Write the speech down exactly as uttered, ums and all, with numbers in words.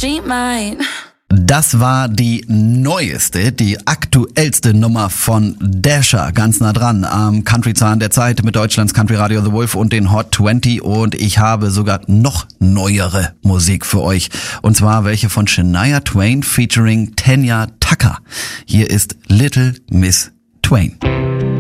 she might. Das war die neueste, die aktuellste Nummer von Dasher, ganz nah dran am Country-Zahn der Zeit mit Deutschlands Country Radio The Wolf und den Hot zwanzig, und ich habe sogar noch neuere Musik für euch, und zwar welche von Shania Twain featuring Tanya Tucker. Hier ist Little Miss Twain.